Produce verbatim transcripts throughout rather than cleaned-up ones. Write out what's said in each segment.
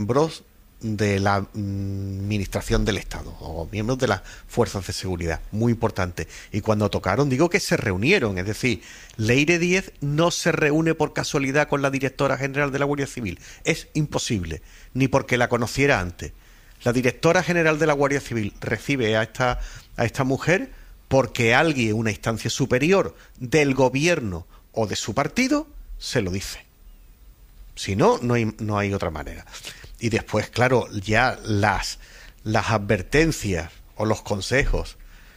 miembros de la administración del Estado o miembros de las fuerzas de seguridad, muy importante. Y cuando tocaron, digo que se reunieron, es decir, Leire Díez no se reúne por casualidad con la directora general de la Guardia Civil, es imposible, ni porque la conociera antes. La directora general de la Guardia Civil recibe a esta, a esta mujer porque alguien, una instancia superior del gobierno o de su partido, se lo dice. Si no, no hay, no hay otra manera. Y después, claro, ya las, las advertencias o los consejos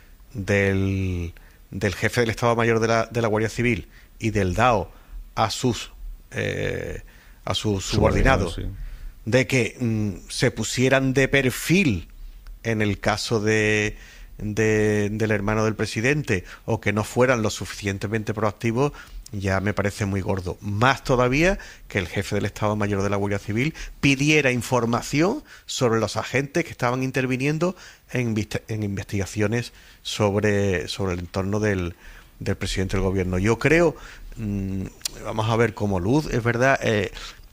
del, del jefe del Estado Mayor de la, de la Guardia Civil y del D A O a sus, eh, a sus subordinados, sí, de que mm, se pusieran de perfil en el caso de, de del hermano del presidente o que no fueran lo suficientemente proactivos, ya me parece muy gordo. Más todavía que el jefe del Estado Mayor de la Guardia Civil pidiera información sobre los agentes que estaban interviniendo en, en investigaciones sobre, sobre el entorno del, del presidente del gobierno. Yo creo, mmm, vamos a ver como luz, es verdad, eh,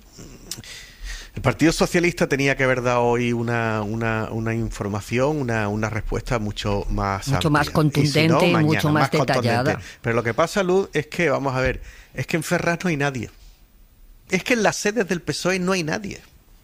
el Partido Socialista tenía que haber dado hoy una, una, una información, una, una respuesta mucho más mucho amplia. más contundente y, si no, mañana, mucho más, más detallada. Pero lo que pasa, Luz, es que, vamos a ver, es que en Ferraz no hay nadie. Es que en las sedes del P S O E no hay nadie.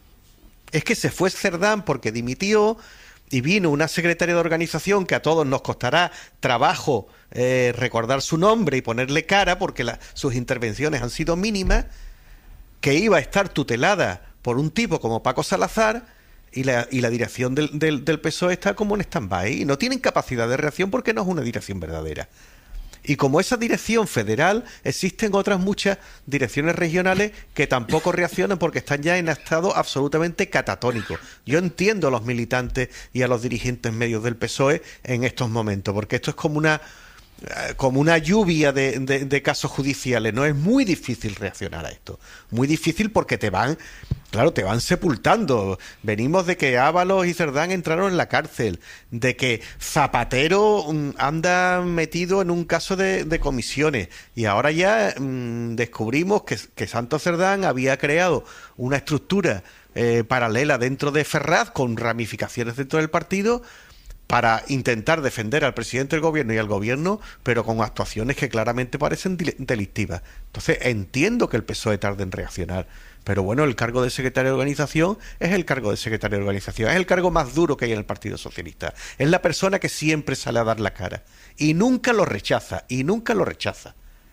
Es que se fue Cerdán porque dimitió y vino una secretaria de organización que a todos nos costará trabajo eh, recordar su nombre y ponerle cara porque la, sus intervenciones han sido mínimas, que iba a estar tutelada por un tipo como Paco Salazar y la, y la dirección del, del, del P S O E está como en stand-by y no tienen capacidad de reacción porque no es una dirección verdadera. Y como esa dirección federal, existen otras muchas direcciones regionales que tampoco reaccionan porque están ya en estado absolutamente catatónico. Yo entiendo a los militantes y a los dirigentes medios del P S O E en estos momentos, porque esto es como una como una lluvia de, de, de casos judiciales, ¿no? Es muy difícil reaccionar a esto, muy difícil porque te van, claro, te van sepultando. Venimos de que Ábalos y Cerdán entraron en la cárcel, de que Zapatero um, anda metido en un caso de, de comisiones y ahora ya um, descubrimos que, que Santos Cerdán había creado una estructura eh, paralela dentro de Ferraz con ramificaciones dentro del partido para intentar defender al presidente del gobierno y al gobierno, pero con actuaciones que claramente parecen delictivas. Entonces entiendo que el P S O E tarde en reaccionar, pero bueno, el cargo de secretario de organización es el cargo de secretario de organización, es el cargo más duro que hay en el Partido Socialista, es la persona que siempre sale a dar la cara y nunca lo rechaza, y nunca lo rechaza.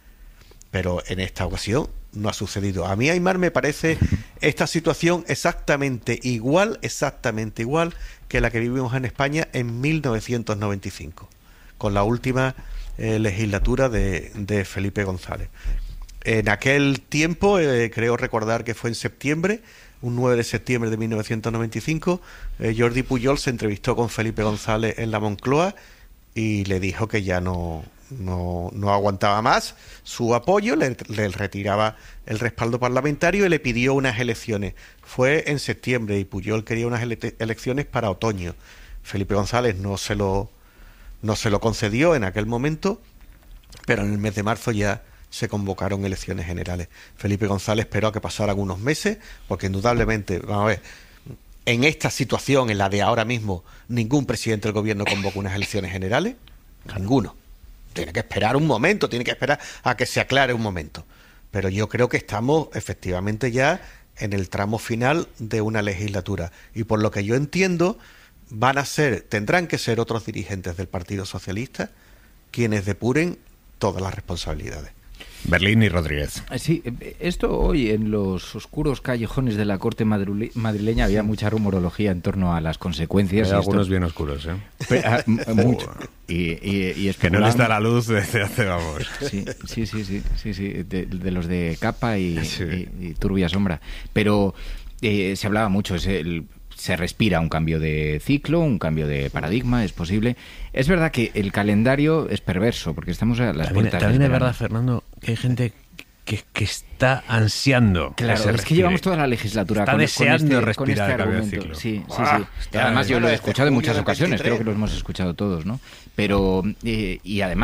Pero en esta ocasión no ha sucedido. A mí, Aymar, me parece esta situación exactamente igual, exactamente igual que la que vivimos en España en mil novecientos noventa y cinco, con la última eh, legislatura de, de Felipe González. En aquel tiempo, eh, creo recordar que fue en septiembre, un nueve de septiembre de mil novecientos noventa y cinco, eh, Jordi Pujol se entrevistó con Felipe González en la Moncloa y le dijo que ya no... No, no aguantaba más su apoyo, le, le retiraba el respaldo parlamentario y le pidió unas elecciones. Fue en septiembre y Pujol quería unas ele- elecciones para otoño. Felipe González no se lo no se lo concedió en aquel momento, pero en el mes de marzo ya se convocaron elecciones generales. Felipe González esperó a que pasaran unos meses, porque indudablemente, vamos a ver, en esta situación, en la de ahora mismo, ningún presidente del gobierno convocó unas elecciones generales, ninguno. Tiene que esperar un momento, tiene que esperar a que se aclare un momento. Pero yo creo que estamos efectivamente ya en el tramo final de una legislatura. Y por lo que yo entiendo, van a ser, tendrán que ser otros dirigentes del Partido Socialista quienes depuren todas las responsabilidades. Berlín y Rodríguez. Sí, esto hoy en los oscuros callejones de la corte madrile- madrileña había mucha rumorología en torno a las consecuencias. Hay y algunos esto... bien oscuros, ¿eh? Pero, ah, mucho. Y, y, y que no les da la luz desde hace, vamos. Sí, sí, sí, sí, sí, sí de, de los de capa y, sí. y, y turbia sombra. Pero eh, se hablaba mucho, es el... se respira un cambio de ciclo, un cambio de paradigma, es posible. Es verdad que el calendario es perverso, porque estamos a las también, puertas. También es verdad, Fernando, que hay gente que, que está ansiando. Claro, que es respire. que llevamos toda la legislatura está con, deseando con este, respirar con este el cambio de argumento. ciclo. Sí, sí, ¡Ah! sí. Está Además, yo lo he escuchado en muchas ocasiones, creo que lo veintitrés. hemos escuchado todos, ¿no? Pero, eh, y además...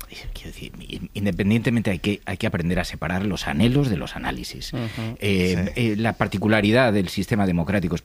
quiero decir, independientemente hay que, hay que aprender a separar los anhelos de los análisis. Uh-huh. eh, sí. eh, la particularidad del sistema democrático